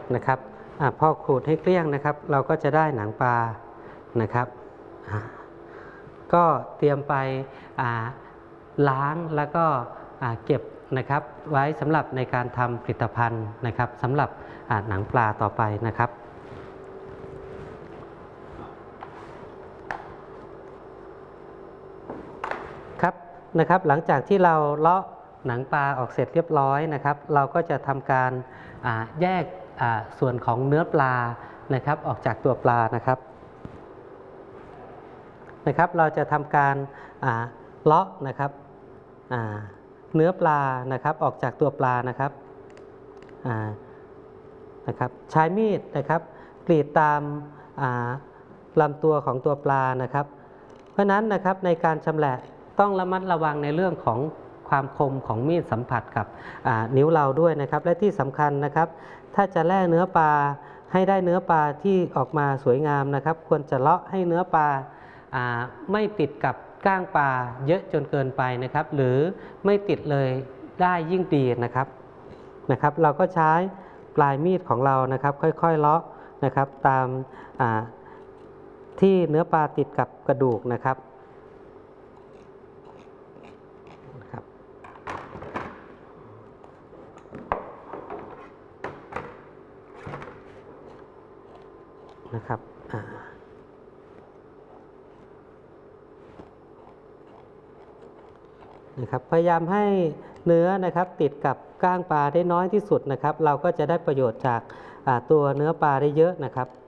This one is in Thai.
นะครับพอขูดให้เกลี้ยงนะครับเราก็จะได้หนังปลานะครับก็เตรียมไปล้างแล้วก็เก็บนะครับไว้สำหรับในการทำผลิตภัณฑ์นะครับสำหรับหนังปลาต่อไปนะครับครับหลังจากที่เราเลาะหนังปลาออกเสร็จเรียบร้อยนะครับเราก็จะทำการแยกส่วนของเนื้อปลานะครับออกจากตัวปลานะครับเราจะทำการเลาะนะครับเนื้อปลานะครับออกจากตัวปลานะครับใช้มีดนะครับกรีดตามลำตัวของตัวปลานะครับเพราะนั้นนะครับในการชำแหละต้องระมัดระวังในเรื่องของความคมของมีดสัมผัสกับนิ้วเราด้วยนะครับและที่สำคัญนะครับถ้าจะแล่เนื้อปลาให้ได้เนื้อปลาที่ออกมาสวยงามนะครับควรจะเลาะให้เนื้อปลาไม่ติดกับก้างปลาเยอะจนเกินไปนะครับหรือไม่ติดเลยได้ยิ่งดีนะครับเราก็ใช้ปลายมีดของเรานะครับค่อยๆเลาะนะครับตามที่เนื้อปลาติดกับกระดูกนะครับพยายามให้เนื้อนะครับติดกับก้างปลาได้น้อยที่สุดนะครับเราก็จะได้ประโยชน์จากตัวเนื้อปลาได้เยอะนะครับ